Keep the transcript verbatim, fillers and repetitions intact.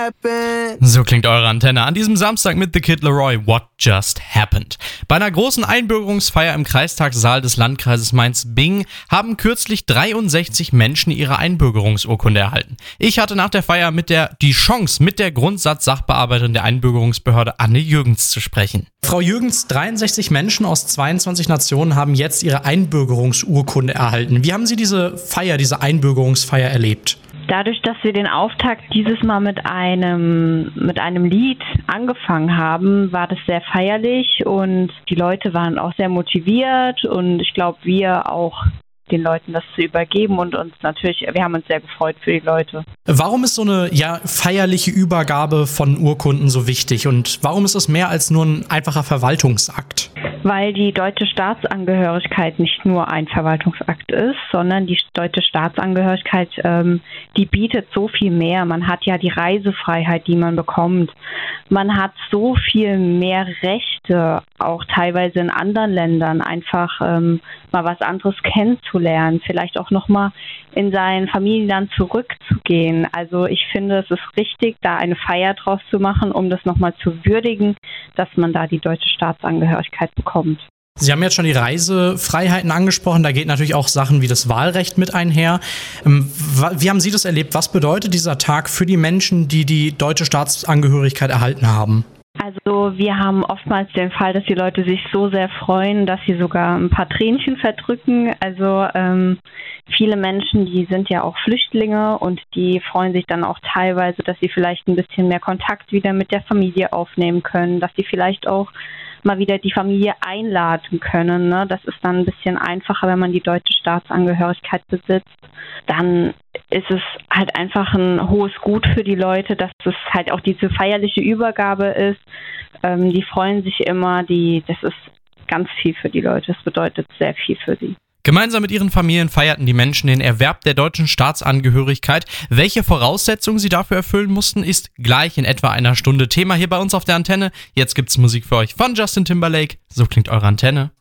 happened? So klingt eure Antenne an diesem Samstag mit The Kid Laroi, What Just Happened. Bei einer großen Einbürgerungsfeier im Kreistagssaal des Landkreises Mainz-Bingen haben kürzlich dreiundsechzig Menschen ihre Einbürgerungsurkunde erhalten. Ich hatte nach der Feier mit der die Chance, mit der Grundsatz-Sachbearbeiterin der Einbürgerungsbehörde Anne Jürgens zu sprechen. Frau Jürgens, dreiundsechzig Menschen aus zweiundzwanzig Nationen haben jetzt ihre Einbürgerungsurkunde erhalten. Wie haben Sie diese Feier, diese Einbürgerungsfeier erlebt? Dadurch, dass wir den Auftakt dieses Mal mit einem, mit einem Lied angefangen haben, war das sehr feierlich und die Leute waren auch sehr motiviert und ich glaube, wir auch den Leuten das zu übergeben und uns natürlich, wir haben uns sehr gefreut für die Leute. Warum ist so eine ja, feierliche Übergabe von Urkunden so wichtig und warum ist es mehr als nur ein einfacher Verwaltungsakt? Weil die deutsche Staatsangehörigkeit nicht nur ein Verwaltungsakt ist, sondern die deutsche Staatsangehörigkeit, ähm, die bietet so viel mehr. Man hat ja die Reisefreiheit, die man bekommt. Man hat so viel mehr Rechte, auch teilweise in anderen Ländern, einfach ähm, mal was anderes kennenzulernen, vielleicht auch nochmal in sein Familienland zurückzugehen. Also ich finde, es ist richtig, da eine Feier draus zu machen, um das nochmal zu würdigen, dass man da die deutsche Staatsangehörigkeit bekommt. Sie haben jetzt schon die Reisefreiheiten angesprochen, da geht natürlich auch Sachen wie das Wahlrecht mit einher. Wie haben Sie das erlebt? Was bedeutet dieser Tag für die Menschen, die die deutsche Staatsangehörigkeit erhalten haben? Also wir haben oftmals den Fall, dass die Leute sich so sehr freuen, dass sie sogar ein paar Tränchen verdrücken. Also ähm, viele Menschen, die sind ja auch Flüchtlinge und die freuen sich dann auch teilweise, dass sie vielleicht ein bisschen mehr Kontakt wieder mit der Familie aufnehmen können, dass sie vielleicht auch mal wieder die Familie einladen können. Ne? Das ist dann ein bisschen einfacher, wenn man die deutsche Staatsangehörigkeit besitzt. Dann ist es halt einfach ein hohes Gut für die Leute, dass es halt auch diese feierliche Übergabe ist. Ähm, die freuen sich immer, die, das ist ganz viel für die Leute, das bedeutet sehr viel für sie. Gemeinsam mit ihren Familien feierten die Menschen den Erwerb der deutschen Staatsangehörigkeit. Welche Voraussetzungen sie dafür erfüllen mussten, ist gleich in etwa einer Stunde Thema hier bei uns auf der Antenne. Jetzt gibt's Musik für euch von Justin Timberlake. So klingt eure Antenne.